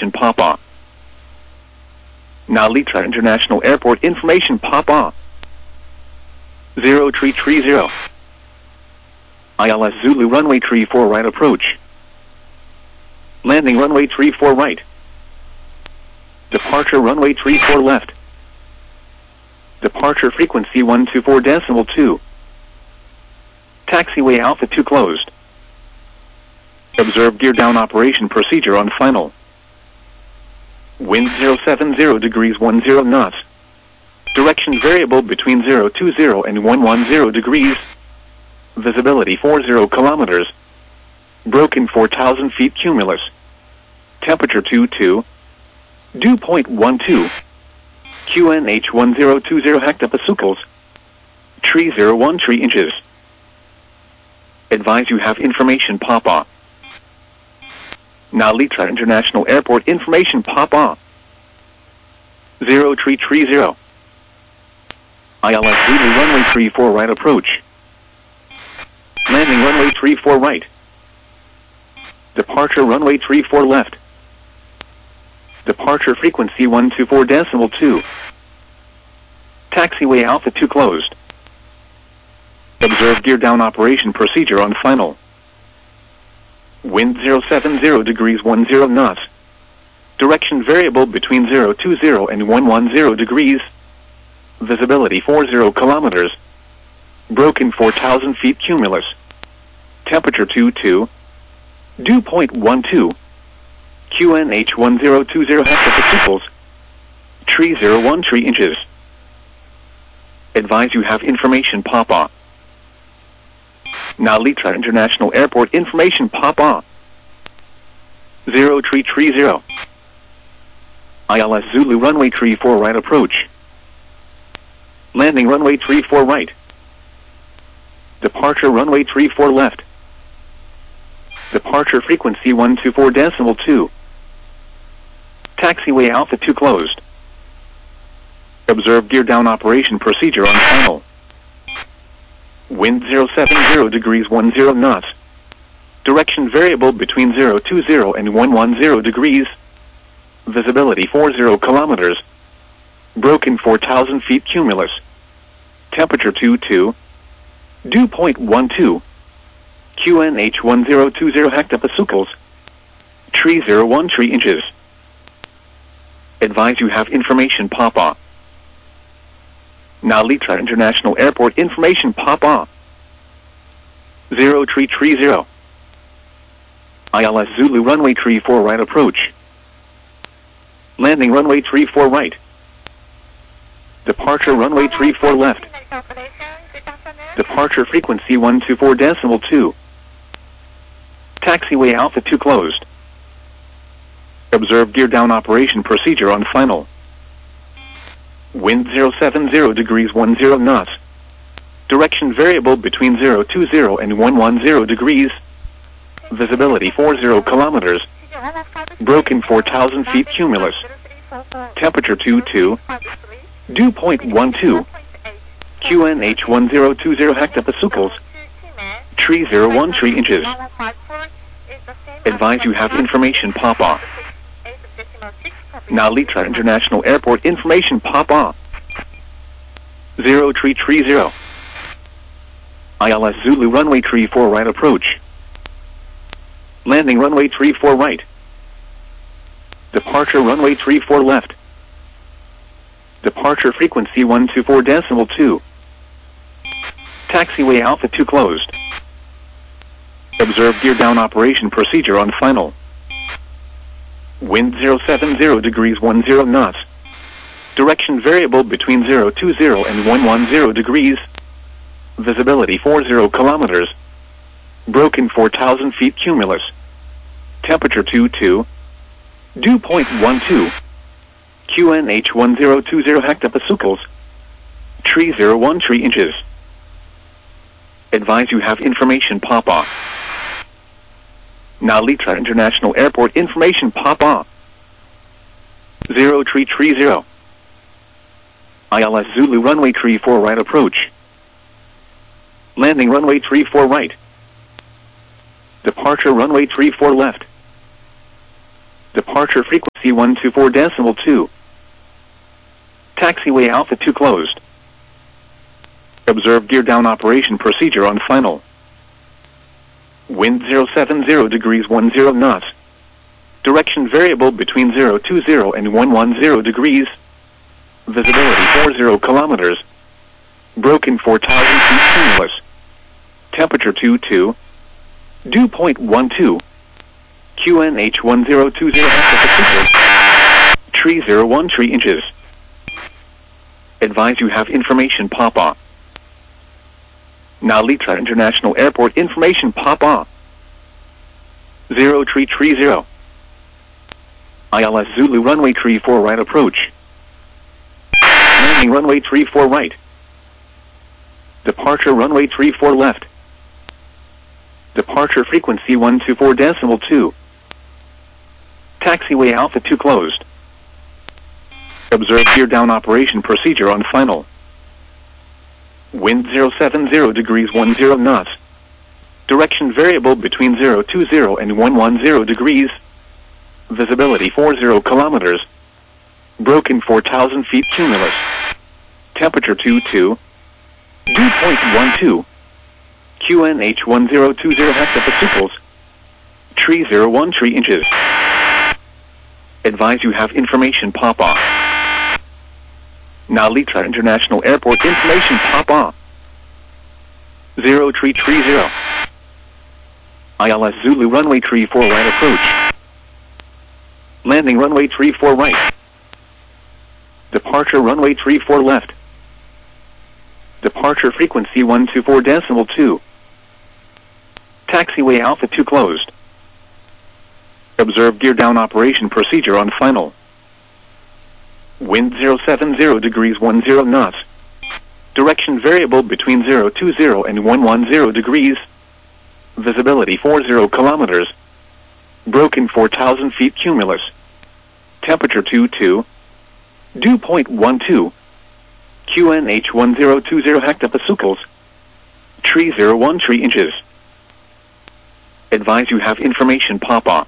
information pop-up. Nalita International Airport information pop-up. 0330. ILS Zulu runway 34 right approach. Landing runway 34 right. Departure runway 34 left. Departure frequency 124.2. Taxiway Alpha 2 closed. Observe gear down operation procedure on final. Wind 070 degrees 10 knots. Direction variable between 020 and 110 degrees. Visibility 40 kilometers. Broken 4,000 feet cumulus. Temperature 22. Dew point 12. QNH 1020 hectopascals. Tree 01 3 inches. Advise you have information pop-up. Nalita International Airport information pop-up. 0330. ILS Zulu runway 34 right approach. Landing runway 34 right. Departure runway 34 left. Departure frequency 124.2. Taxiway Alpha 2 closed. Observe gear down operation procedure on final. Wind 070 degrees 10 knots. Direction variable between 020 and 110 degrees. Visibility 40 kilometers. Broken 4,000 feet cumulus. Temperature 22. Dew point 12. QNH 1020 hectopascals. Tree 01 3 inches. Advise you have information pop-up. Nalita International Airport information pop-up. 0330. ILS Zulu runway 34 right approach. Landing runway 34 right. Departure runway 34 left. Departure frequency 124.2. Taxiway Alpha 2 closed. Observe gear down operation procedure on final. Wind 070 degrees 10 knots. Direction variable between 020 and 110 degrees. Visibility 40 kilometers. Broken 4,000 feet cumulus. Temperature 22. Dew point 12. QNH 1020 hectopascals. Tree 01 3 inches. Advise you have information pop-up. Nalita International Airport information pop-up. 0330. ILS Zulu runway 34 right approach. Landing runway 34 right. Departure runway 34 left. Departure frequency 124.2. Taxiway Alpha 2 closed. Observe gear down operation procedure on final. Wind 070 degrees 10 knots. Direction variable between 020 and 110 degrees. Visibility 40 kilometers. Broken 4,000 feet cumulus. Temperature 22. Dew point 12. QNH 1020 hectopascals. Tree 01 3 inches. Advise you have information pop-up. Nalita International Airport information pop-up. 0330. ILS Zulu runway 34 right approach. Landing runway 34 right. Departure runway 34 left. Departure frequency 124.2. Taxiway Alpha 2 closed. Observe gear down operation procedure on final. Wind 070 degrees 10 knots. Direction variable between 020 and 110 degrees. Visibility 40 kilometers. Broken 4,000 feet cumulus. Temperature 22. Dew point 12. QNH 1020 hectopascals. Tree 01 3 inches. Advise you have information pop-up. Nalita International Airport information pop-up. 0330. ILS Zulu runway 34 right approach. Landing runway 34 right. Departure runway 34 left. Departure frequency 124.2. Taxiway Alpha 2 closed. Observe gear down operation procedure on final. Wind 070 degrees 10 knots. Direction variable between 020 and 110 degrees. Visibility 40 kilometers. Broken 4,000 feet cumulus. Temperature 22. Dew point 12. QNH 1020 hectopascals. Tree 01 tree inches. Advise you have information Papa. Now Litra International Airport information Papa. 0330. ILS Zulu runway 34 right approach. Landing runway 34 right. Departure runway 34 left. Departure frequency 124.2. Taxiway Alpha 2 closed. Observe gear down operation procedure on final. Wind 070 degrees 10 knots. Direction variable between 020 and 110 degrees. Visibility 40 kilometers. Broken 4,000 feet cumulus. Temperature 22. Dew point 12. QNH 1020 hectopascals. Tree 01 tree inches. Advise you have information Papa. Now Litra International Airport information Papa. 0330. ILS Zulu runway 34 right approach. Landing runway 34 right. Departure runway 34 left. Departure frequency 124.2. Taxiway Alpha 2 closed. Observe gear down operation procedure on final. Wind 070 degrees 10 knots. Direction variable between 020 and 110 degrees. Visibility 40 kilometers. Broken 4,000 feet cumulus. Temperature 22. Dew point 12. QNH 1020 hectopascals. Tree 01 tree inches. Advise you have information Papa.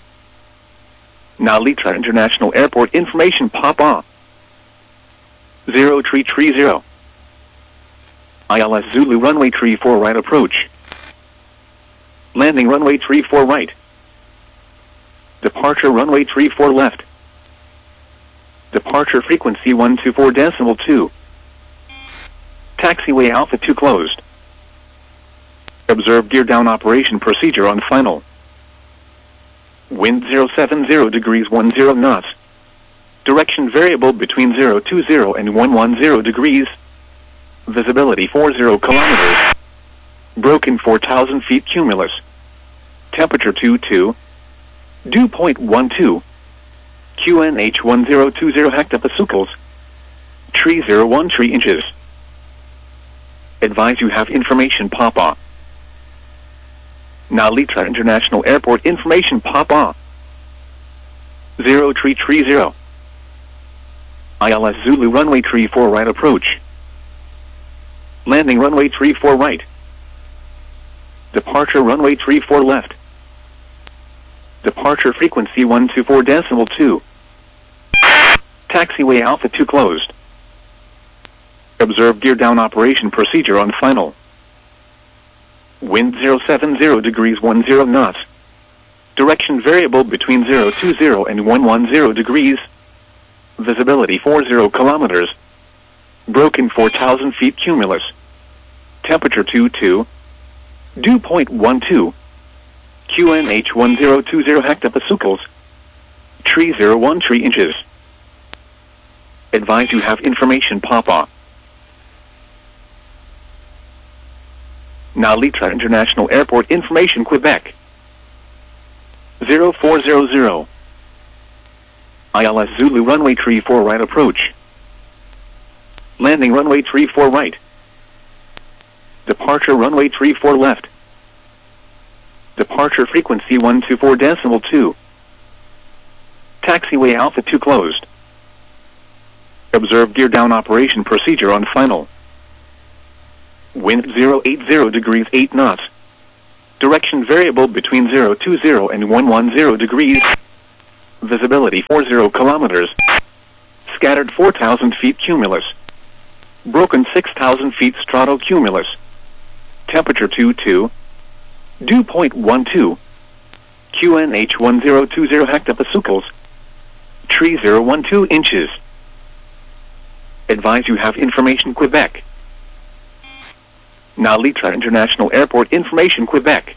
Now Litra International Airport information Papa. 0330. ILS Zulu runway 34 right approach. Landing runway 34 right. Departure runway 34 left. Departure frequency 124.2. Taxiway Alpha 2 closed. Observe gear down operation procedure on final. Wind 070 degrees 10 knots. Direction variable between 020 and 110 degrees. Visibility 40 kilometers. Broken 4,000 feet cumulus. Temperature 22. Dew point 12. QNH 1020 hectopascals. Tree 01 tree inches. Advise you have information Papa. Now Litra International Airport information Papa. 0330. ILS Zulu runway 34 right approach. Landing runway 34 right. Departure runway 34 left. Departure frequency 124.2. Taxiway Alpha 2 closed. Observe gear down operation procedure on final. Wind 070 degrees 10 knots. Direction variable between 020 and 110 degrees. Visibility 40 kilometers. Broken 4,000 feet cumulus. Temperature 22. Dew point 12. QNH 1020 hectopascals. Tree 01 tree inches. Advise you have information Papa. Now Litra International Airport information Quebec. 0400. ILS Zulu runway 34 right approach. Landing runway 34 right. Departure runway 34 left. Departure frequency 124.2. Taxiway Alpha 2 closed. Observe gear down operation procedure on final. Wind 080 degrees 8 knots. Direction variable between 020 and 110 degrees. Visibility 40 kilometers. Scattered 4,000 feet cumulus. Broken 6,000 feet stratocumulus. Temperature 22. Dew point 12. QNH 1020 hectopascals. Tree 012 inches. Advise you have information Quebec. Nalitra International Airport information Quebec.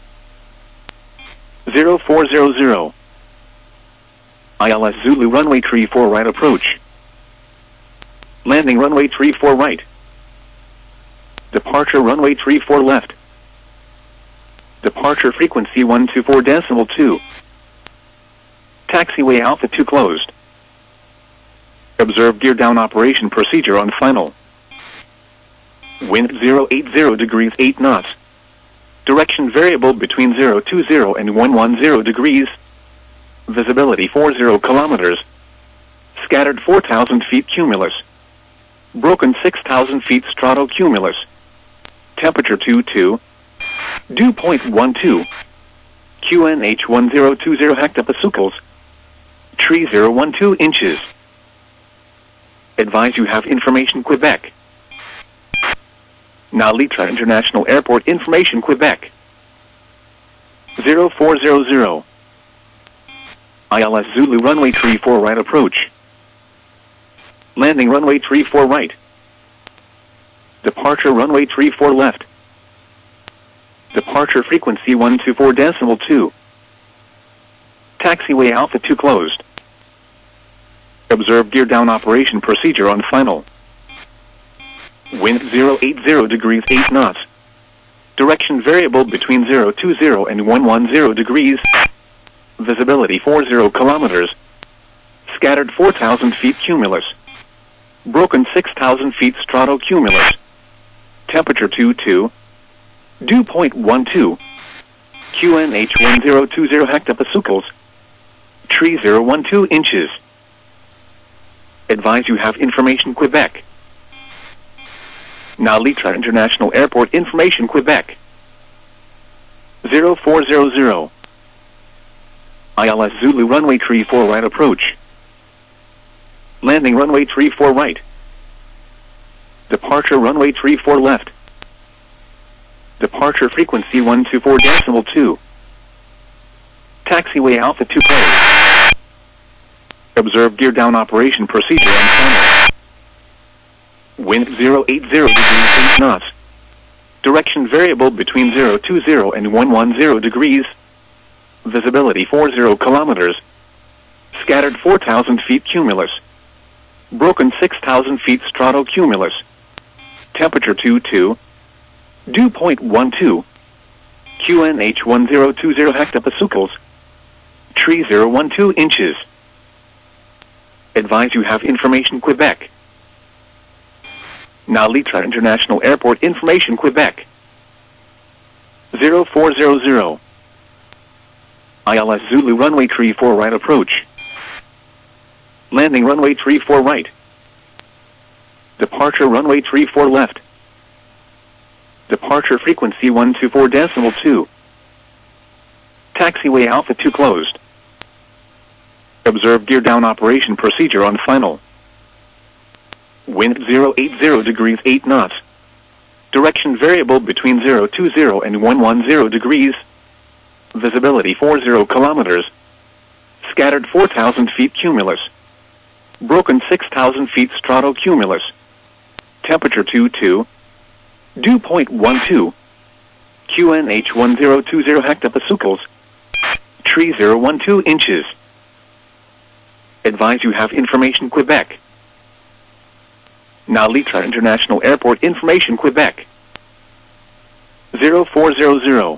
0400. ILS Zulu runway 34 right approach. Landing runway 34 right. Departure runway 34 left. Departure frequency 124.2. Taxiway Alpha 2 closed. Observe gear down operation procedure on final. Wind 080 degrees 8 knots. Direction variable between 020 and 110 degrees. Visibility 40 kilometers. Scattered 4,000 feet cumulus. Broken 6,000 feet stratocumulus. Temperature 22. Dew point 12. QNH 1020 hectopascals. Tree 012 inches. Advise you have information Quebec. Nalitra International Airport information Quebec. 0400. ILS Zulu runway 34 right approach. Landing runway 34 right. Departure runway 34 left. Departure frequency 124.2. Taxiway Alpha 2 closed. Observe gear down operation procedure on final. Wind 080 degrees 8 knots. Direction variable between 020 and 110 degrees. Visibility 40 kilometers. Scattered 4,000 feet cumulus. Broken 6,000 feet stratocumulus. Temperature 22. Dew point 12. QNH 1020 hectopascals. Tree 012 inches. Advise you have information Quebec. Nalitra International Airport information Quebec. 0400. ILS Zulu runway 34 right approach. Landing runway 34 right. Departure runway 34 left. Departure frequency 124.2. Taxiway Alpha 2 closed. Observe gear down operation procedure on final. Wind 080 degrees 8 knots. Direction variable between 020 and 110 degrees. Visibility 40 kilometers. Scattered 4,000 feet cumulus. Broken 6,000 feet stratocumulus. Temperature 22. Dew point 12. QNH 1020 hectopascals. Tree 012 inches. Advise you have information Quebec. Nalitra International Airport information Quebec. 0400. ILS Zulu runway 34 right approach. Landing runway 34 right. Departure runway 34 left. Departure frequency 124.2. Taxiway Alpha 2 closed. Observe gear down operation procedure on final. Wind 080 degrees 8 knots. Direction variable between 020 and 110 degrees. Visibility 40 kilometers. Scattered 4,000 feet cumulus. Broken 6,000 feet stratocumulus. Temperature 22. Dew point 12. QNH 1020 hectopascals. Tree 012 inches. Advise you have information Quebec. Nalitra International Airport information Quebec. 0400.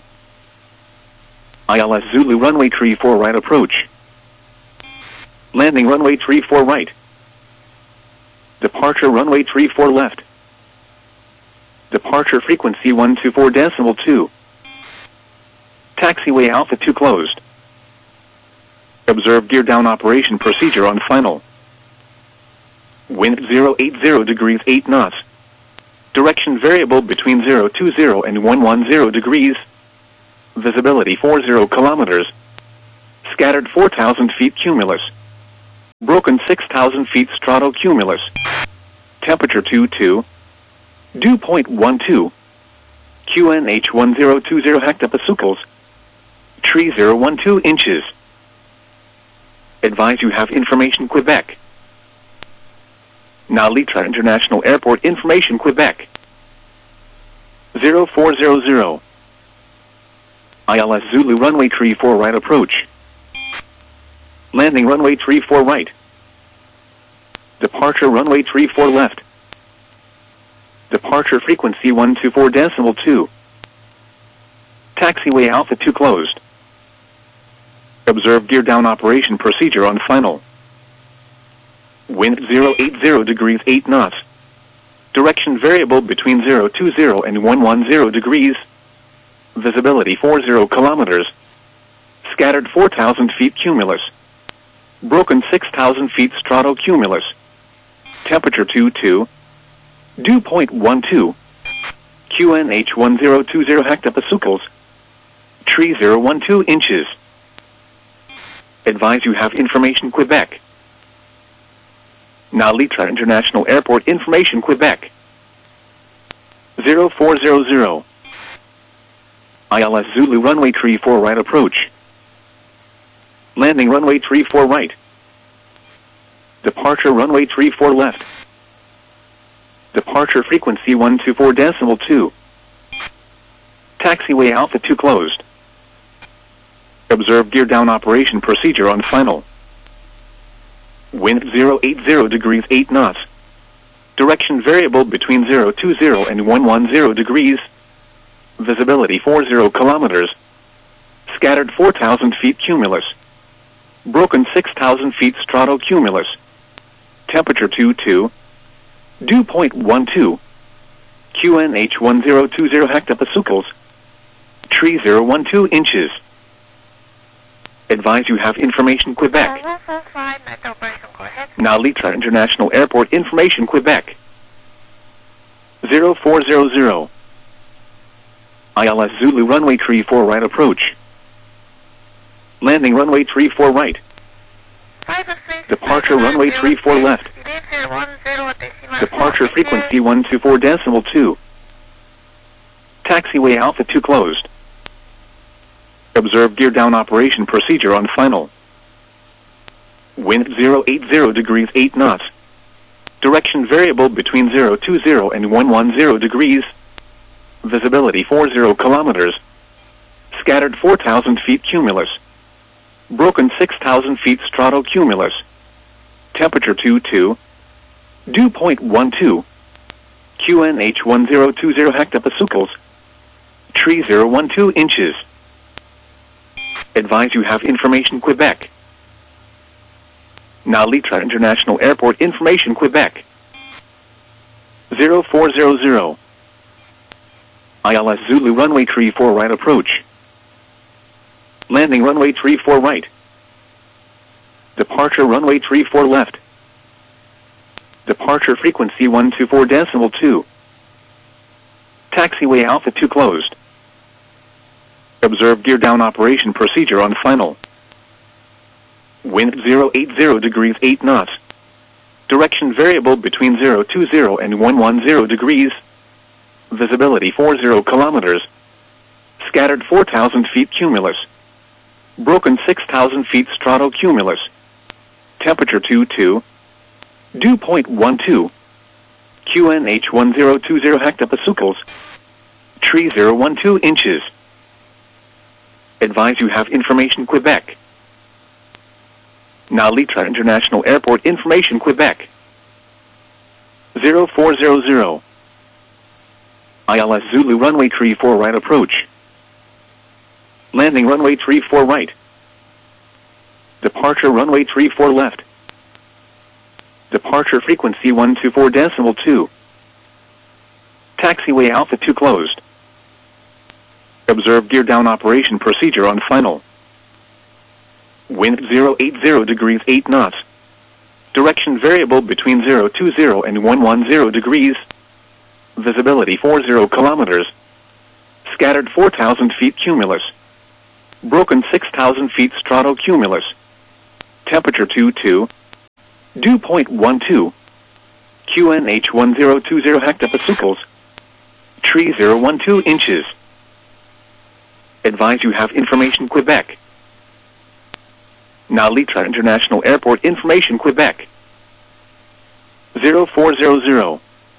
ILS Zulu runway 34 right approach. Landing runway 34 right. Departure runway 34 left. Departure frequency 124.2. Taxiway Alpha 2 closed. Observe gear down operation procedure on final. Wind 080 degrees 8 knots. Direction variable between 020 and 110 degrees. Visibility 40 kilometers. Scattered 4,000 feet cumulus. Broken 6,000 feet stratocumulus. Temperature 22. Dew point 12. QNH 1020 hectopascals. Tree 012 inches. Advise you have information Quebec. Now Litra International Airport information Quebec. 0400. ILS Zulu runway 34 right approach. Landing runway 34 right. Departure runway 34 left. Departure frequency 124.2. Taxiway Alpha 2 closed. Observe gear down operation procedure on final. Wind 080 degrees 8 knots. Direction variable between 020 and 110 degrees. Visibility 40 kilometers. Scattered 4,000 feet cumulus. Broken 6,000 feet stratocumulus. Temperature 22. Dew point 12. QNH 1020 hectopascals. Tree 012 inches. Advise you have information Quebec. Now Litra International Airport information Quebec. 0400. ILS Zulu runway 34 right approach. Landing runway 34 right. Departure runway 34 left. Departure frequency 124.2. Taxiway Alpha 2 closed. Observe gear down operation procedure on final. Wind 080 degrees 8 knots. Direction variable between 020 and 110 degrees. Visibility 40 kilometers. Scattered 4,000 feet cumulus. Broken 6,000 feet stratocumulus. Temperature 22. Dew point 12. QNH 1020 hectopascals. Tree 012 inches. Advise you have information Quebec. Now Litra International Airport information Quebec. 0400. ILS Zulu runway 34 right approach. Landing runway 34 right. Departure runway 34 left. Departure frequency 124.2. Taxiway Alpha 2 closed. Observe gear down operation procedure on final. Wind 080 degrees 8 knots. Direction variable between 020 and 110 degrees. Visibility 40 kilometers. Scattered 4,000 feet cumulus. Broken 6,000 feet stratocumulus. Temperature 22. Dew point 12. QNH 1020 hectopascals. Tree 012 inches. Advise you have information Quebec. Now Litra International Airport information Quebec. 0400. ILS Zulu runway 34 right approach. Landing runway 34 right. Departure runway 34 left. Departure frequency 124.2. Taxiway Alpha 2 closed. Observe gear down operation procedure on final. Wind 080 degrees 8 knots. Direction variable between 020 and 110 degrees. Visibility 40 kilometers. Scattered 4,000 feet cumulus. Broken 6,000 feet stratocumulus. Temperature 22. Dew point 12. QNH 1020 hectopascals. Tree 012 inches. Advise you have information Quebec. Now Litra International Airport information Quebec. 0400. ILS Zulu runway 34 right approach. Landing runway 34 right. Departure runway 34 left. Departure frequency 124.2. Taxiway Alpha 2 closed. Observe gear down operation procedure on final. Wind 080 degrees 8 knots. Direction variable between 020 and 110 degrees. Visibility 40 kilometers. Scattered 4,000 feet cumulus. Broken 6,000 feet stratocumulus. Temperature 22. Dew point 12. QNH 1020 hectopascals. Tree 012 inches. Advise you have information Quebec. Now Litra International Airport information Quebec. 0400.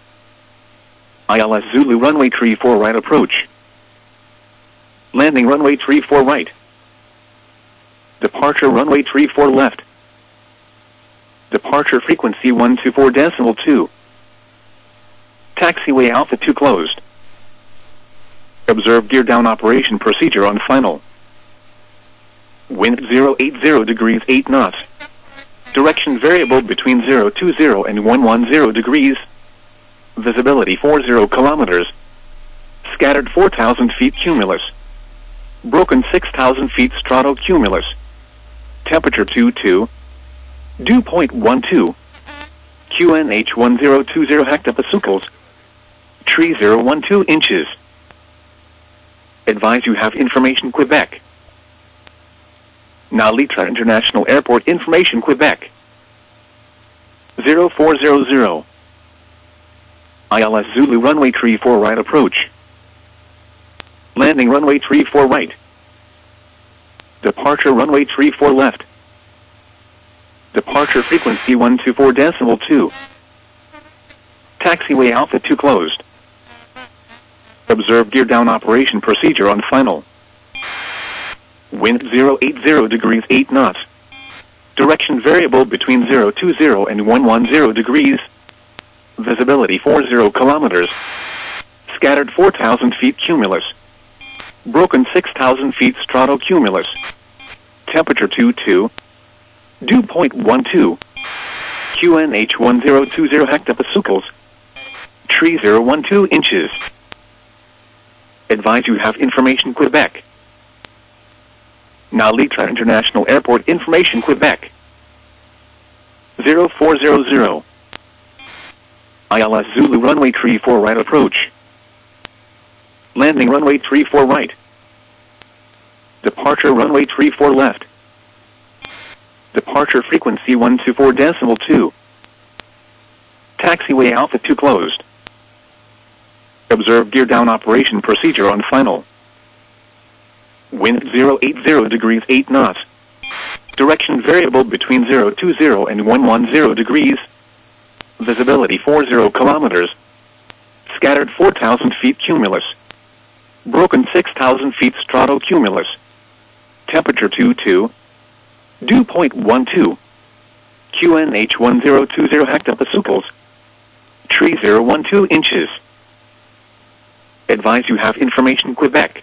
ILS Zulu runway 34 right approach. Landing runway 34 right. Departure runway 34 left. Departure frequency 124.2. Taxiway Alpha 2 closed. Observe gear down operation procedure on final. Wind 080 degrees 8 knots. Direction variable between 020 and 110 degrees. Visibility 40 kilometers. Scattered 4,000 feet cumulus. Broken 6,000 feet stratocumulus. Temperature 22. Dew point 12. QNH 1020 hectopascals. Tree 012 inches. Advise you have information Quebec. Now Litra International Airport information Quebec. 0400. ILS Zulu runway 34 right approach. Landing runway 34 right. Departure runway 34 left. Departure frequency 124.2. Taxiway Alpha 2 closed. Observe gear down operation procedure on final. Wind 080 degrees 8 knots. Direction variable between 020 and 110 degrees. Visibility 40 kilometers. Scattered 4,000 feet cumulus. Broken 6,000 feet stratocumulus. Temperature 22. Dew point 12. QNH 1020 hectopascals. Tree 012 inches. Advise you have information Quebec. Now Litra International Airport information Quebec. 0400. ILS Zulu runway 34 right approach. Landing runway 34 right. Departure runway 34 left. Departure frequency 124.2. Taxiway Alpha 2 closed. Observe gear down operation procedure on final. Wind 080 degrees 8 knots. Direction variable between 020 and 110 degrees. Visibility 40 kilometers. Scattered 4,000 feet cumulus. Broken 6,000 feet stratocumulus. Temperature 22. Dew point 12. QNH 1020 hectopascals. Tree 012 inches. Advise you have information Quebec.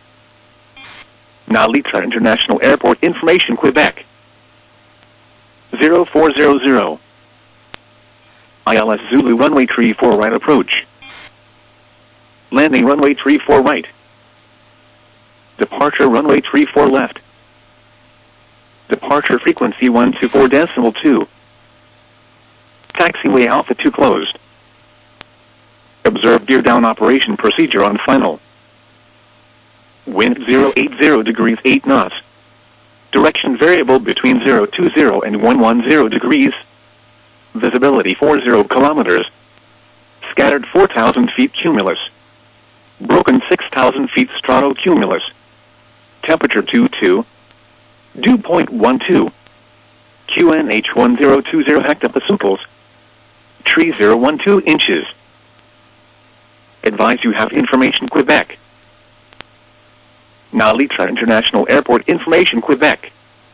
Now Litra International Airport information Quebec. 0400. ILS Zulu runway 34 right approach. Landing runway 34 right. Departure runway 34 left. Departure frequency 124.2. Taxiway Alpha 2 closed. Observe gear down operation procedure on final. Wind 080 degrees 8 knots. Direction variable between 020 and 110 degrees. Visibility 40 kilometers. Scattered 4,000 feet cumulus. Broken 6,000 feet stratocumulus. Temperature 22. Dew point 12. QNH 1020 hectopascals. Tree 012 inches. Advise you have information Quebec. Now Litra International Airport information Quebec.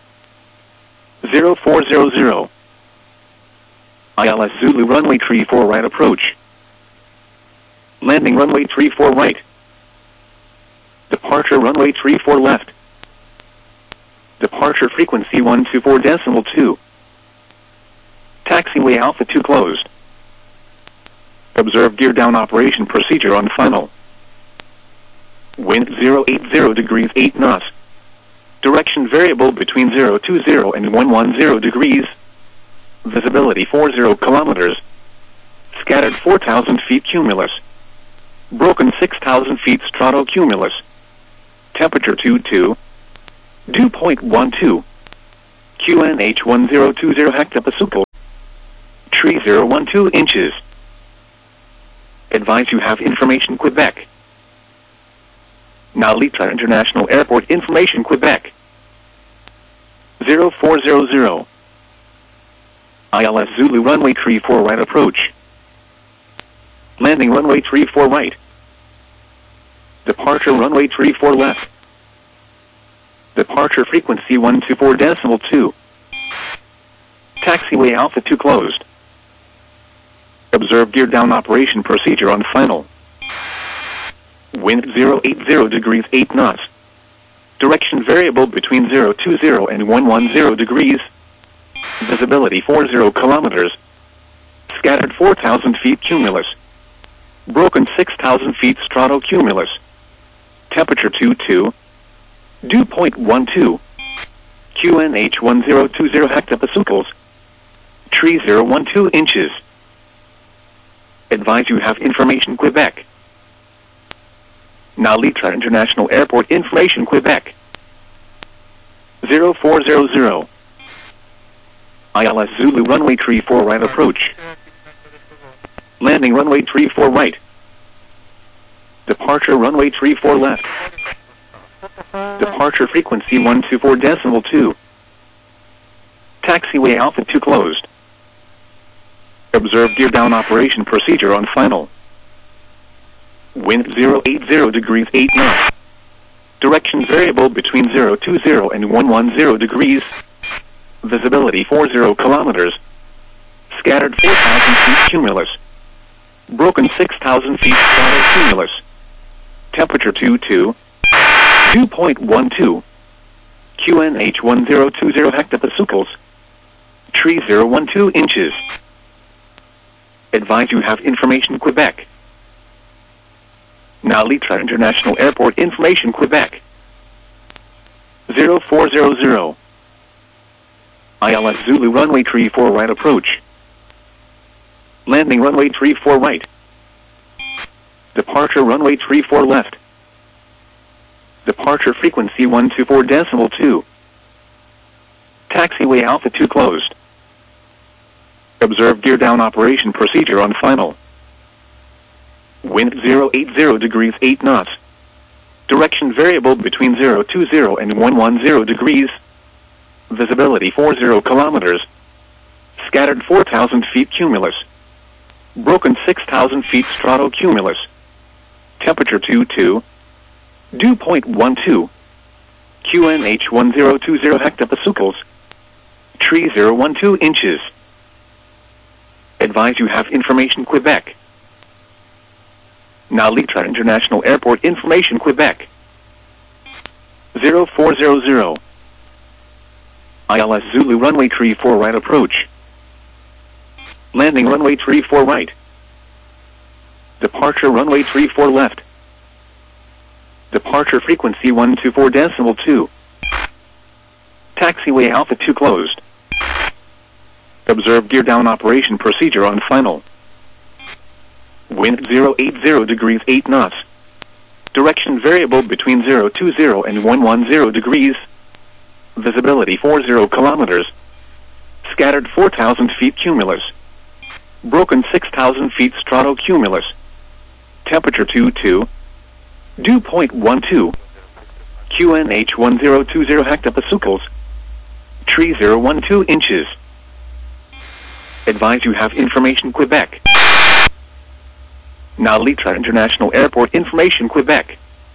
0400. ILS Zulu runway 34 right approach. Landing runway 34 right. Departure runway 34 left. Departure frequency 124.2. Taxiway Alpha 2 closed. Observe gear down operation procedure on final. Wind 080 degrees 8 knots. Direction variable between 020 and 110 degrees. Visibility 40 kilometers. Scattered 4,000 feet cumulus. Broken 6,000 feet stratocumulus. Temperature 22. Dew point 12. QNH 1020 hectopascals. Tree 012 inches. Advise you have information Quebec. Nalita International Airport information Quebec. 0400. ILS Zulu runway 34 right approach. Landing runway 34 right. Departure runway 34 left. Departure frequency 124.2. Taxiway Alpha 2 closed. Observe gear down operation procedure on final. Wind 080 degrees 8 knots. Direction variable between 020 and 110 degrees. Visibility 40 kilometers. Scattered 4,000 feet cumulus. Broken 6,000 feet stratocumulus. Temperature 22. Dew point 12. QNH 1020 hectopascals. Tree 012 inches. Advise you have information Quebec. Nalita International Airport information Quebec. 0400. ILS Zulu runway 34 right approach. Landing runway 34 right. Departure runway 34 left. Departure frequency 124.2. Taxiway Alpha 2 closed. Observe gear down operation procedure on final. Wind 080 degrees 8 knots. Direction variable between 020 and 110 degrees. Visibility 40 kilometers. Scattered 4,000 feet cumulus. Broken 6,000 feet stratocumulus. Temperature 22. Dew point 12. QNH 1020 hectopascals. Tree 012 inches. Advise you have information Quebec. Nalita International Airport information Quebec. 0400. ILS Zulu runway 34 right approach. Landing runway 34 right. Departure runway 34 left. Departure frequency 124.2. Taxiway Alpha 2 closed. Observe gear down operation procedure on final. Wind 080 degrees 8 knots. Direction variable between 020 and 110 degrees. Visibility 40 kilometers. Scattered 4,000 feet cumulus. Broken 6,000 feet stratocumulus. Temperature 22. Dew point 12. QNH 1020 hectopascals. Tree 012 inches. Advise you have information Quebec. Nalita International Airport information Quebec. 0400. ILS Zulu runway 34 right approach. Landing runway 34 right. Departure runway 34 left. Departure frequency 124.2. Taxiway Alpha 2 closed. Observe gear down operation procedure on final. Wind 080 degrees 8 knots. Direction variable between 020 and 110 degrees. Visibility 40 kilometers. Scattered 4,000 feet cumulus. Broken 6,000 feet stratocumulus. Temperature 22. Dew point 12. QNH 1020 hectopascals. Tree 012 inches. Advise you have information Quebec. Nalita International Airport information Quebec.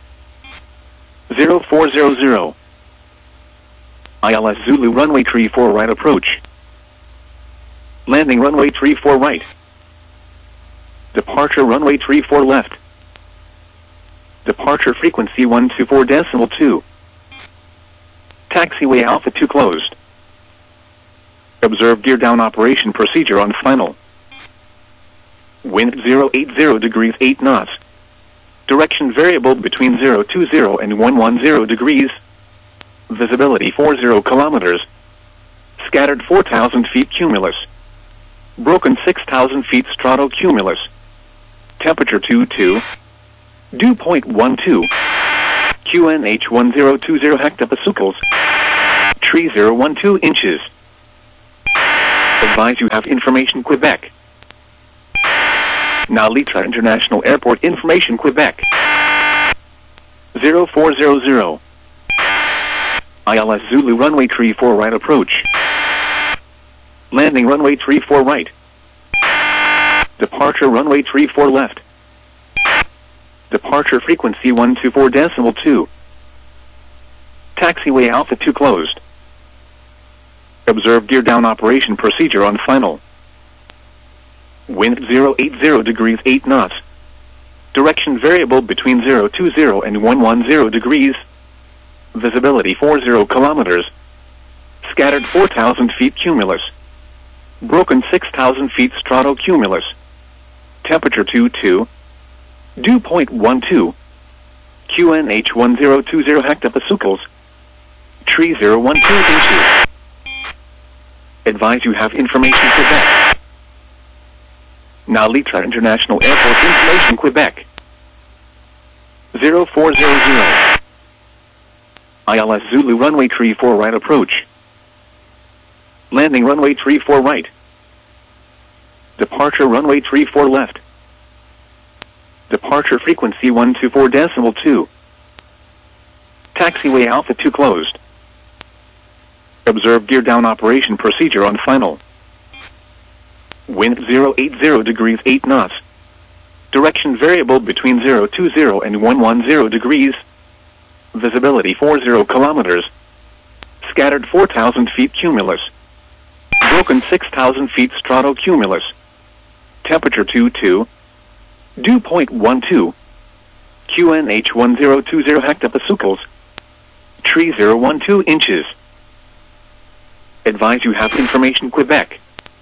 0400. ILS Zulu runway 34 right approach. Landing runway 34 right. Departure runway 34 left. Departure frequency 124.2. Taxiway Alpha 2 closed. Observe gear down operation procedure on final. Wind 080 degrees 8 knots. Direction variable between 020 and 110 degrees. Visibility 40 kilometers. Scattered 4,000 feet cumulus. Broken 6,000 feet stratocumulus. Temperature 22. Dew point 12. QNH 1020 hectopascals. Tree 012 inches. Advise you have information Quebec. Nalitra International Airport information Quebec. 0400. ILS Zulu runway 34 right approach. Landing runway 34 right. Departure runway 34 left. Departure frequency 124.2. Taxiway Alpha 2 closed. Observe gear down operation procedure on final. Wind 080 degrees 8 knots. Direction variable between 020 and 110 degrees. Visibility 40 kilometers. Scattered 4,000 feet cumulus. Broken 6,000 feet stratocumulus. Temperature 22. Dew point 12. QNH 1020 hectopascals. Tree 012 inches. Advise you have information Quebec. Nalitra International Airport information Quebec. 0400. ILS Zulu runway 34 right approach. Landing runway 34 right. Departure runway 34 left. Departure frequency 124.2. Taxiway Alpha 2 closed. Observe gear down operation procedure on final. Wind 080 degrees 8 knots. Direction variable between 020 and 110 degrees. Visibility 40 kilometers. Scattered 4,000 feet cumulus. Broken 6,000 feet stratocumulus. Temperature 22. Dew point 12. QNH 1020 hectopascals. Tree 012 inches. Advise you have information Quebec.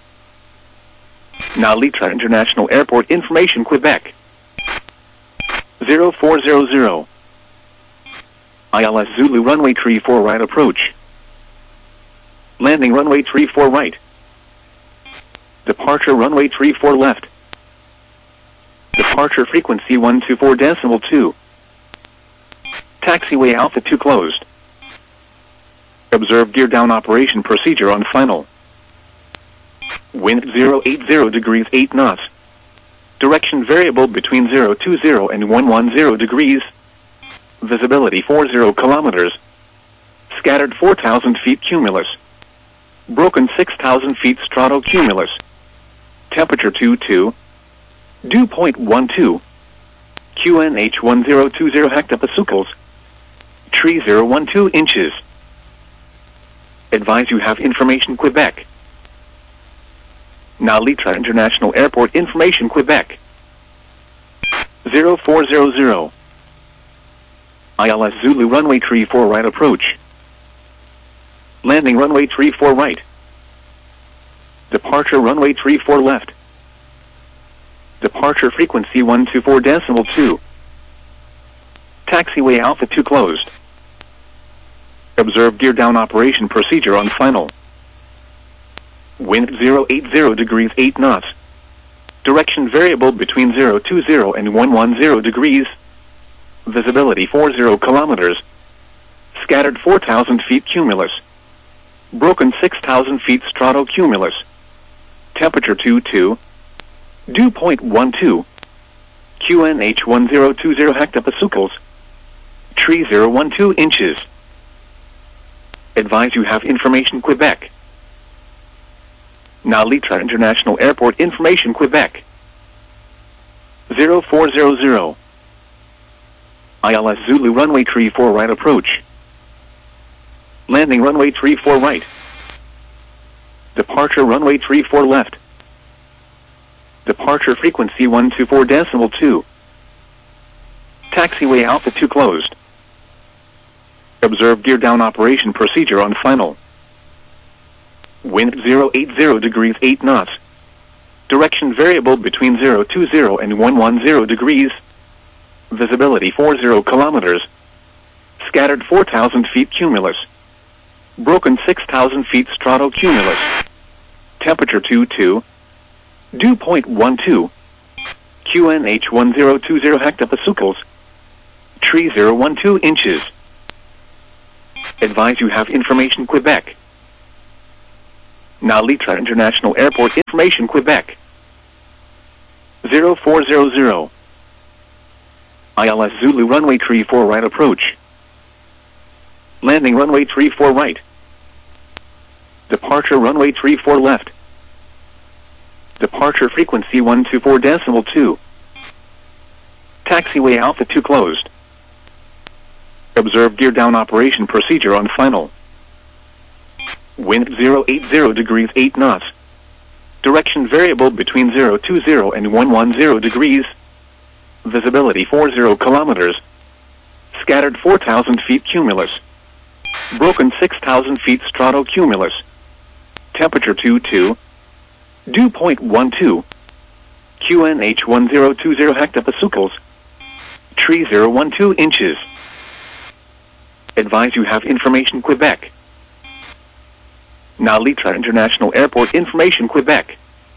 Nalitra International Airport information Quebec. 0400. ILS Zulu runway 34 right approach. Landing runway 34 right. Departure runway 34 left. Departure frequency 124.2. Taxiway Alpha 2 closed. Observe gear down operation procedure on final. Wind 080 degrees 8 knots. Direction variable between 020 and 110 degrees. Visibility 40 kilometers. Scattered 4,000 feet cumulus. Broken 6,000 feet stratocumulus. Temperature 22. Dew point 12. QNH 1020 hectopascals. Tree 012 inches. Advise you have information Quebec. Nalitra International Airport information Quebec. 0400. ILS Zulu runway 34 right approach. Landing runway 34 right. Departure runway 34 left. Departure frequency 124.2. Taxiway Alpha 2 closed. Observe gear down operation procedure on final. Wind 080 degrees 8 knots. Direction variable between 020 and 110 degrees. Visibility 40 kilometers. Scattered 4,000 feet cumulus. Broken 6,000 feet stratocumulus. Temperature 22. Dew point 12. QNH 1020 hectopascals. Tree 012 inches. Advise you have information Quebec. Nalitra International Airport information Quebec. 0400. ILS Zulu runway 34 right approach. Landing runway 34 right. Departure runway 34 left. Departure frequency 124.2. Taxiway Alpha 2 closed. Observe gear down operation procedure on final. Wind 080 degrees 8 knots. Direction variable between 020 and 110 degrees. Visibility 40 kilometers. Scattered 4,000 feet cumulus. Broken 6,000 feet stratocumulus. Temperature 22. Dew point 12. QNH 1020 hectopascals. Tree 012 inches. Advise you have information Quebec. Now Litra International Airport information Quebec. 0400. ILS Zulu runway 34 right approach. Landing runway 34 right. Departure runway 34 left. Departure frequency 124.2. Taxiway Alpha 2 closed. Observe gear down operation procedure on final. Wind 080 degrees 8 knots. Direction variable between 020 and 110 degrees. Visibility 40 kilometers. Scattered 4,000 feet cumulus. Broken 6,000 feet stratocumulus. Temperature 22. Dew point 12. QNH 1020 hectopascals. Tree 012 inches. Advise you have information Quebec. Now Litra International Airport information Quebec.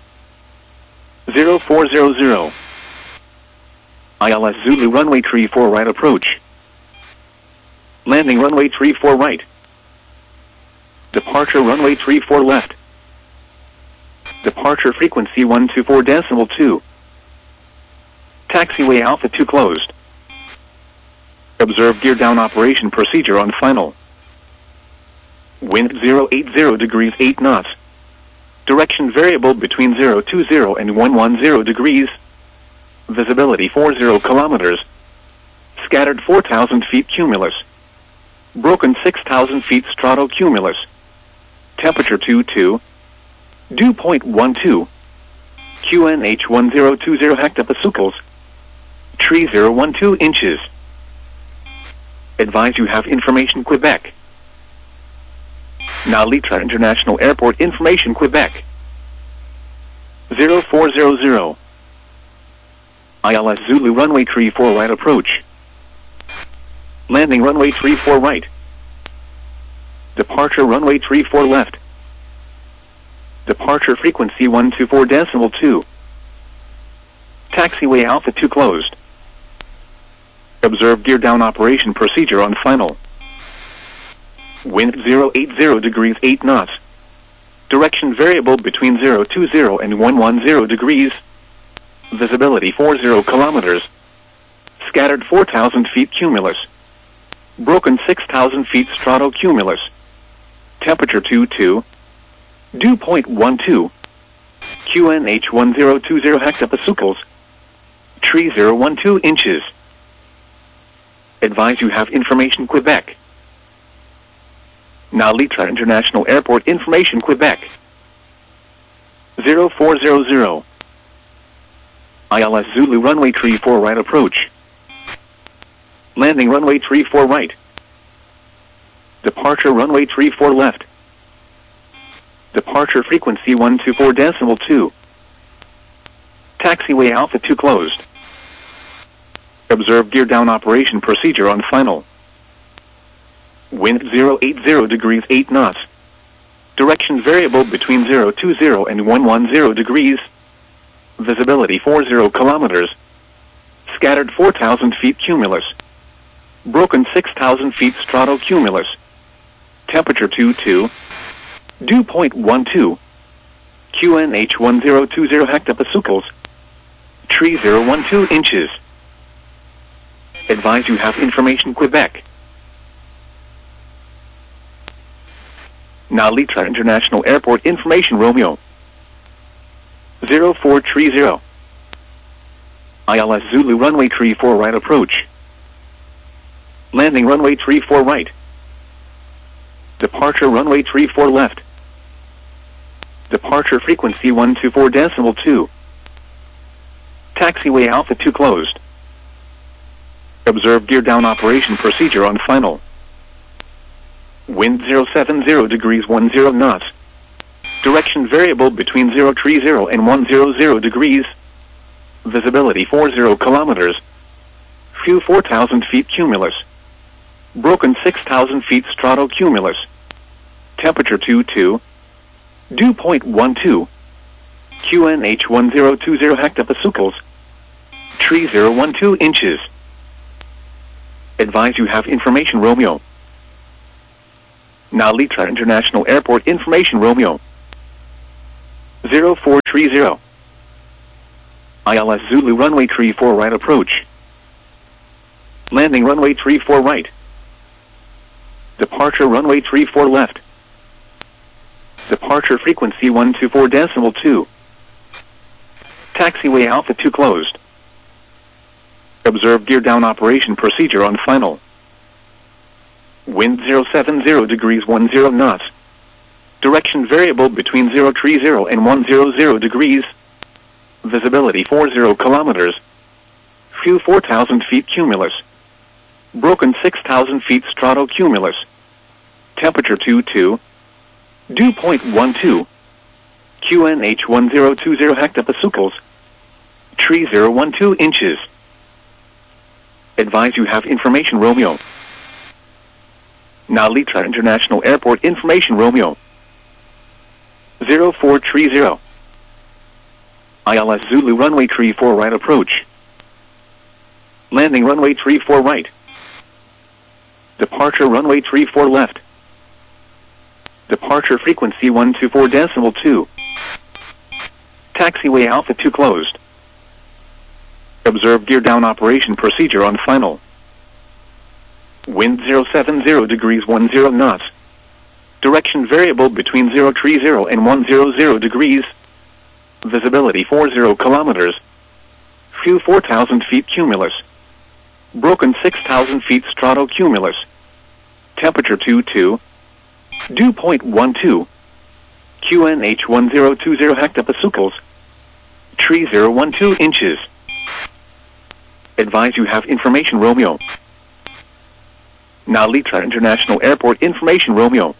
0400. ILS Zulu runway 34 right approach. Landing runway 34 right. Departure runway 34 left. Departure frequency 124.2. Taxiway Alpha 2 closed. Observe gear down operation procedure on final. Wind 080 degrees 8 knots. Direction variable between 020 and 110 degrees. Visibility 40 kilometers. Scattered 4,000 feet cumulus. Broken 6,000 feet stratocumulus. Temperature 22. Dew point 12. QNH 1020 hectopascals. Tree 012 inches. Advise you have information Quebec. Now Litra International Airport information Quebec. 0400. ILS Zulu runway 34 right approach. Landing runway 34 right. Departure runway 34 left. Departure frequency 124.2. Taxiway Alpha 2 closed. Observe gear down operation procedure on final. Wind 080 degrees 8 knots. Direction variable between 020 and 110 degrees. Visibility 40 kilometers. Scattered 4,000 feet cumulus. Broken 6,000 feet stratocumulus. Temperature 22. Dew point 12. QNH 1020 hectopascals. Tree 012 inches. Advise you have information Quebec. Now Litra International Airport information Quebec. 0400. ILS Zulu runway 34 right approach. Landing runway 34 right. Departure runway 34 left. Departure frequency 124.2. Taxiway Alpha 2 closed. Observe gear down operation procedure on final. Wind 080 degrees 8 knots. Direction variable between 020 and 110 degrees. Visibility 40 kilometers. Scattered 4,000 feet cumulus. Broken 6,000 feet stratocumulus. Temperature 22. Dew point 12. QNH 1020 hectopascals. Tree 012 inches. Advise you have information Quebec. Now Litra International Airport information Romeo. 0430. ILS Zulu runway 34 right approach. Landing runway 34 right. Departure runway 34 left. Departure frequency 124.2. Taxiway Alpha 2 closed. Observe gear down operation procedure on final. Wind 070 degrees 10 knots. Direction variable between 030 and 100 degrees. Visibility 40 kilometers. Few 4,000 feet cumulus. Broken 6,000 feet stratocumulus. Temperature 22. Dew point 12. QNH 1020 hectopascals. Tree 012 inches. Advise you have information Romeo. Nalitra International Airport information Romeo. 0430. ILS Zulu runway 34 right approach. Landing runway 34 right. Departure runway 34 left. Departure frequency 124.2. Taxiway Alpha 2 closed. Observe gear down operation procedure on final. Wind 070 degrees 10 knots. Direction variable between 030 and 100 degrees. Visibility 40 kilometers. Few 4,000 feet cumulus. Broken 6,000 feet stratocumulus. Temperature 22. Dew point 12. QNH 1020 hectopascals. Tree 012 inches. Advise you have information Romeo. Nalitra International Airport information Romeo. 0430. ILS Zulu runway 34 right approach. Landing runway 34 right. Departure runway 34 left. Departure frequency 124.2. Taxiway Alpha 2 closed. Observe gear down operation procedure on final. Wind 070 degrees 10 knots. Direction variable between 030 and 100 degrees. Visibility 40 kilometers. Few 4,000 feet cumulus. Broken 6,000 feet stratocumulus. Temperature 22. Dew point 12. QNH 1020 hectopascals. Tree 012 inches. Advise you have information Romeo. Nalitra International Airport information Romeo.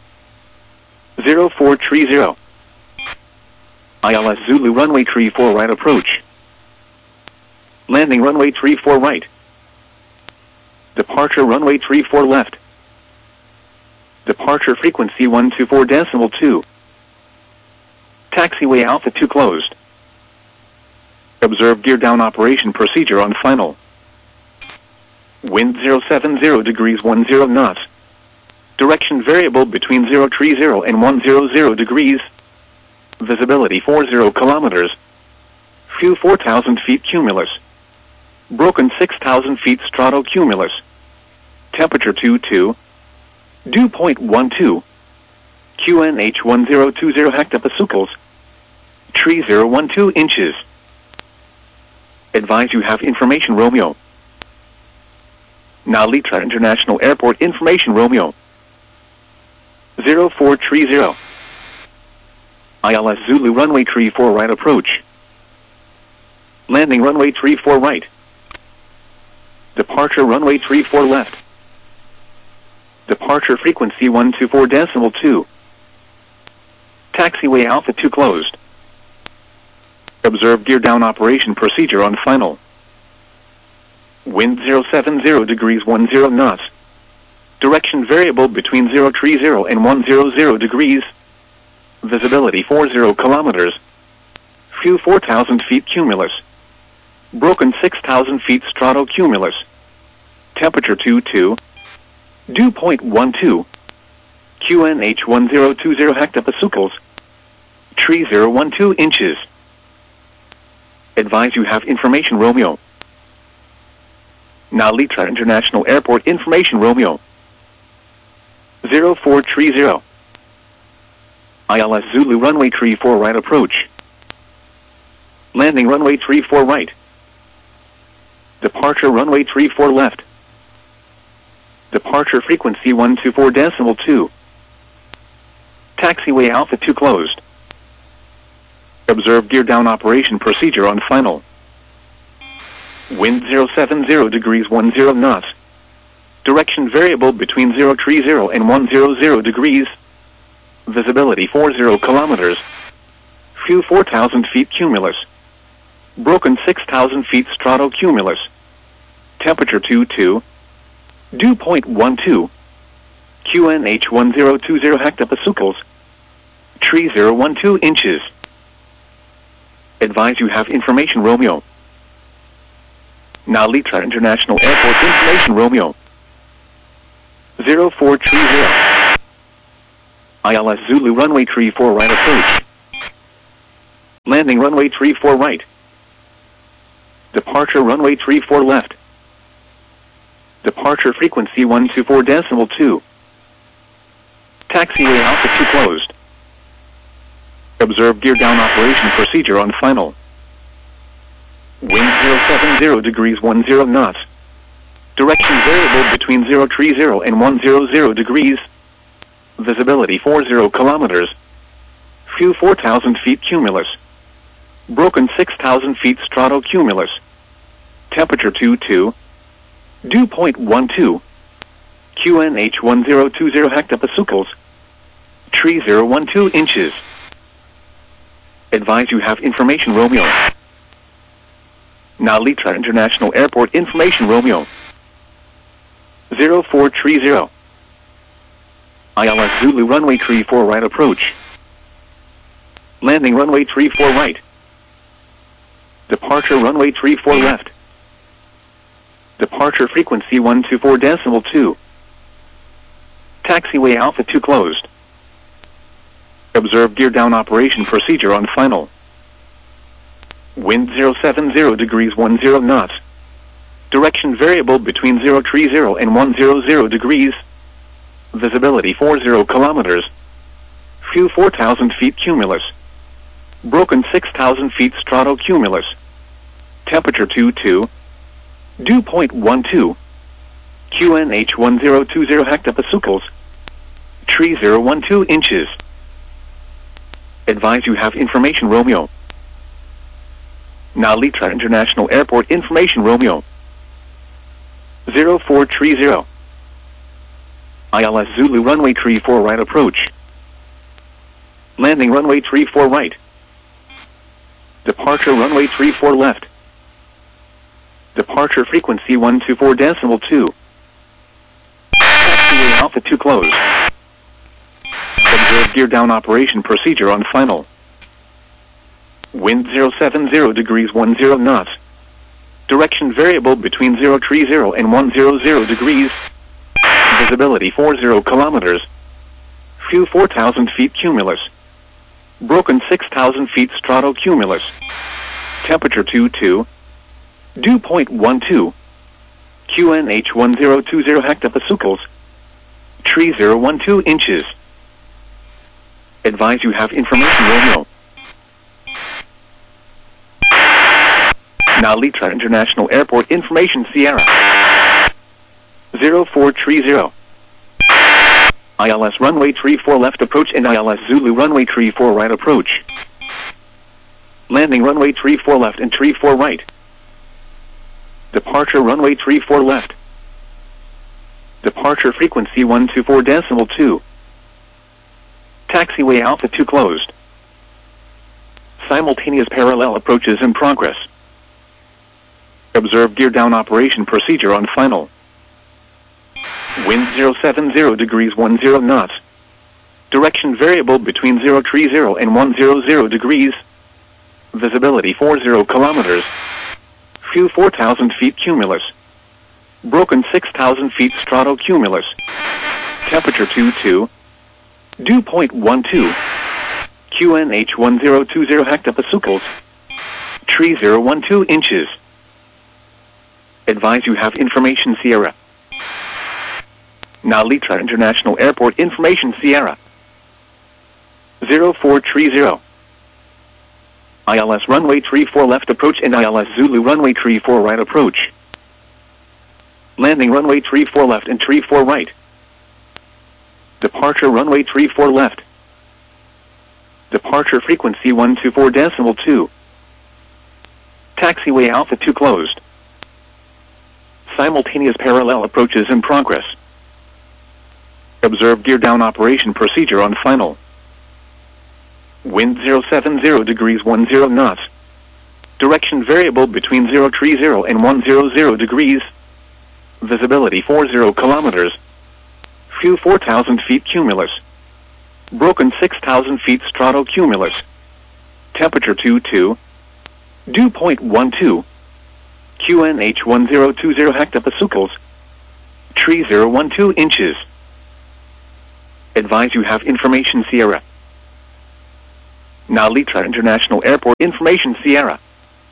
0430. ILS Zulu runway 34 right approach. Landing runway 34 right. Departure runway 34 left. Departure frequency 124.2. Taxiway Alpha 2 closed. Observe gear down operation procedure on final. Wind 070 degrees 10 knots. Direction variable between 030 and 100 degrees. Visibility 40 kilometers. Few 4,000 feet cumulus. Broken 6,000 feet stratocumulus. Temperature 22. Dew point 12. QNH 1020 hectopascals. Tree 012 inches. Advise you have information Romeo. Nalitra International Airport information Romeo. 0430. ILS Zulu runway 34 right approach. Landing runway 34 right. Departure runway 34 left. Departure frequency 124.2. Taxiway Alpha 2 closed. Observe gear down operation procedure on final. Wind 070 degrees 10 knots. Direction variable between 030 and 100 degrees. Visibility 40 kilometers. Few 4,000 feet cumulus. Broken 6,000 feet stratocumulus. Temperature 22. Dew point 12. QNH 1020 hectopascals. Tree 012 inches. Advise you have information Romeo. Nalitra International Airport information Romeo. 0430. ILS Zulu runway 34 right approach. Landing runway 34 right. Departure runway 34 left. Departure frequency 124.2. Taxiway Alpha 2 closed. Observe gear down operation procedure on final. Wind 070 degrees 10 knots. Direction variable between 030 and 100 degrees. Visibility 40 kilometers. Few 4,000 feet cumulus. Broken 6,000 feet stratocumulus. Temperature 22. Dew point 12. QNH 1020 hectopascals. Tree 012 inches. Advise you have information Romeo. Nalita International Airport information Romeo 0430. ILS Zulu runway 34 right approach. Landing runway 34 right. Departure runway 34 left. Departure frequency 124.2. Taxiway Alpha 2 closed. Observe gear down operation procedure on final. Wind 070 degrees 10 knots. Direction variable between 030 and 100 degrees. Visibility 40 kilometers. Few 4,000 feet cumulus. Broken 6,000 feet stratocumulus. Temperature 22. Dew point 12. QNH 1020 hectopascals. Tree 012 inches. Advise you have information Romeo. Nalita International Airport information Romeo 0430. ILS Zulu runway 34 right approach. Landing runway 34 right. Departure runway 34 left. Departure frequency 124.2. Taxiway Alpha 2 closed. Observe gear down operation procedure on final. Wind 070 degrees 10 knots. Direction variable between 030 and 100 degrees. Visibility 40 kilometers. Few 4,000 feet cumulus. Broken 6,000 feet stratocumulus. Temperature 22. Dew point 12. QNH 1020 hectopascals. Tree 012 inches. Advise you have information Romeo. Nalita International Airport information Romeo 0430. ILS Zulu runway 34 right approach. Landing runway 34 right. Departure runway 34 left. Departure frequency 124.2. Taxiway Alpha 2 closed. Observe gear down operation procedure on final. Wind 070 degrees 10 knots. Direction variable between 030 and 100 degrees. Visibility 40 kilometers. Few 4,000 feet cumulus. Broken 6,000 feet stratocumulus. Temperature 22. Dew point 12. QNH 1020 hectopascals. Tree 012 inches. Advise you have information Romeo. Nalita International Airport information Sierra 0430. ILS runway 34 left approach and ILS Zulu runway 34 right approach. Landing runway 34 left and 34 right. Departure runway 34 left. Departure frequency 124.2. Taxiway Alpha 2 closed. Simultaneous parallel approaches in progress. Observe gear down operation procedure on final. Wind 070 degrees 10 knots. Direction variable between 030 and 100 degrees. Visibility 40 kilometers. Few 4,000 feet cumulus. Broken 6,000 feet stratocumulus. Temperature 22. Dew point 12. QNH 1020 hectopascals. Tree 012 inches. Advise you have information Sierra. Nalita International Airport information Sierra 0430. ILS runway 34 left approach and ILS Zulu runway 34 right approach. Landing runway 34 left and 34 right. Departure runway 34 left. Departure frequency 124.2. Taxiway Alpha 2 closed. Simultaneous parallel approaches in progress. Observe gear down operation procedure on final. Wind 070 degrees 10 knots. Direction variable between 030 and 100 degrees. Visibility 40 kilometers. Few 4,000 feet cumulus. Broken 6,000 feet stratocumulus. Temperature 22. Dew point 12. QNH 1020 hectopascals. Tree 012 inches. Advise you have information Sierra. Nalitra International Airport information Sierra.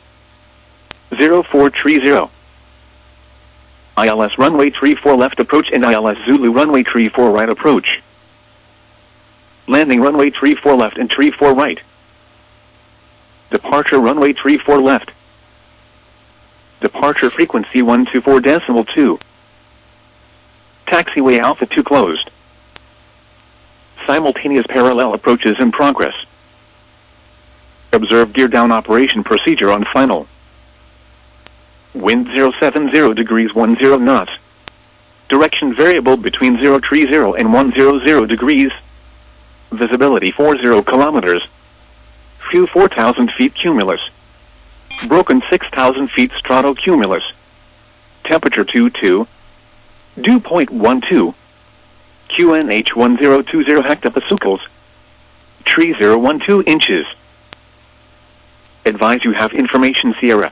0430. ILS runway 34 left approach and ILS Zulu runway 34 right approach. Landing runway 34 left and 34 right. Departure runway 34 left. Departure frequency 124.2. Taxiway Alpha 2 closed. Simultaneous parallel approaches in progress. Observe gear down operation procedure on final. Wind 070 degrees 10 knots. Direction variable between 030 and 100 degrees. Visibility 40 kilometers. Few 4,000 feet cumulus. Broken 6,000 feet stratocumulus. Temperature 22. Dew point 12. QNH 1020 hectopascals. Tree 012 inches. Advise you have information Sierra.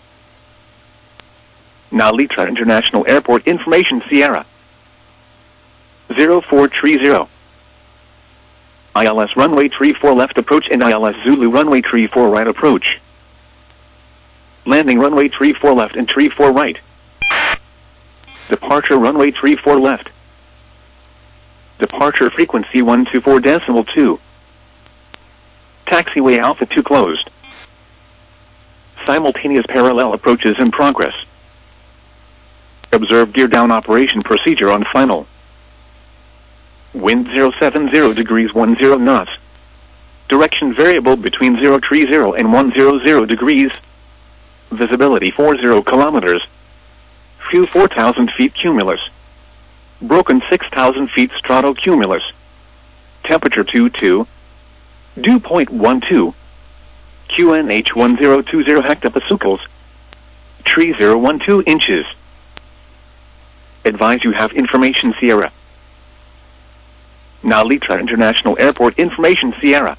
Nalitra International Airport information Sierra. 0430. ILS runway 34 left approach and ILS Zulu runway 34 right approach. Landing runway 34 left and 34 right. Departure runway 34 left. Departure frequency 124.2. Taxiway Alpha 2 closed. Simultaneous parallel approaches in progress. Observe gear down operation procedure on final. Wind 070 degrees 10 knots. Direction variable between 030 and 100 degrees. Visibility 40 kilometers. Few 4,000 feet cumulus. Broken 6,000 feet stratocumulus. Temperature 22. Dew point 12. QNH 1020 hectopascals. Tree 012 inches. Advise you have information Sierra. Nalitra International Airport information Sierra.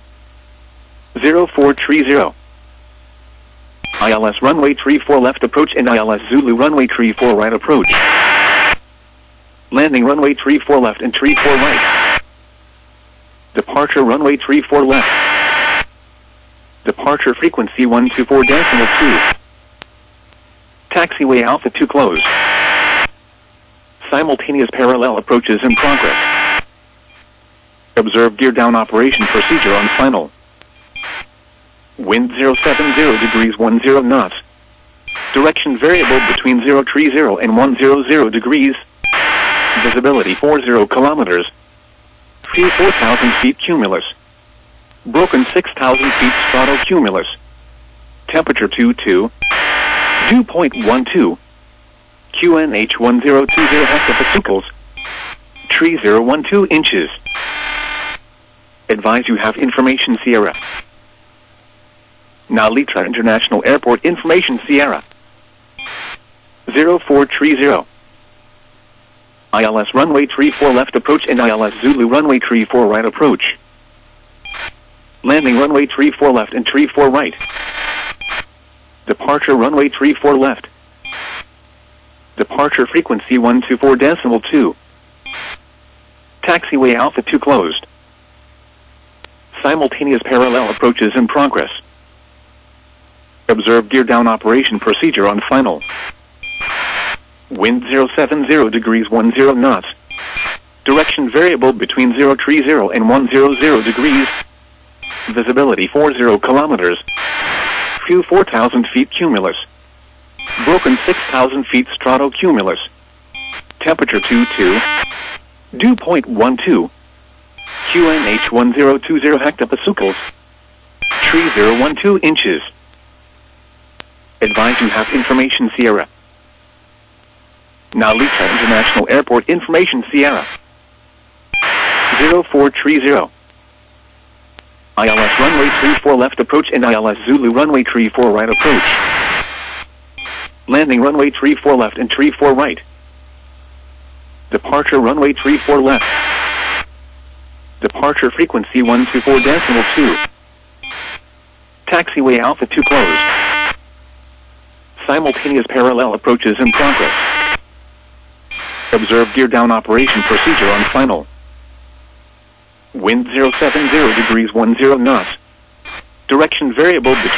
0430. ILS runway 34 left approach and ILS Zulu runway 34 right approach. Landing runway 34 left and 34 right. Departure runway 34 left. Departure frequency 124.2. Taxiway Alpha 2 closed. Simultaneous parallel approaches in progress. Observe gear down operation procedure on final. Wind 070 degrees 10 knots. Direction variable between 030 and 100 degrees. Visibility 40 kilometers. Few 4,000 feet cumulus. Broken 6,000 feet stratocumulus. Temperature 22. Dew point 12. QNH 1020 hectopascals. Tree 012 inches. Advise you have information Sierra. Nalitra International Airport information Sierra. 0430. ILS runway 34 left approach and ILS Zulu runway 34 right approach. Landing runway 34 left and 34 right. Departure runway 34 left. Departure frequency 124.2. Taxiway Alpha 2 closed. Simultaneous parallel approaches in progress. Observe gear down operation procedure on final. Wind 070 degrees 10 knots. Direction variable between 030 and 100 degrees. Visibility 40 kilometers. Few 4,000 feet cumulus. Broken 6,000 feet stratocumulus. Temperature 22. Dew point 12. QNH 1020 hectopascals. Tree 012 inches. Advise you have information Sierra. Nalitra International Airport information Sierra. 0430. ILS runway 34 left approach and ILS Zulu runway 34 right approach. Landing runway 34 left and 34 right. Departure runway 34 left. Departure frequency 124.2. Taxiway Alpha 2 closed. simultaneous parallel approaches in progress. Observe gear down operation procedure on final. Wind 070 degrees 10 knots. Direction variable between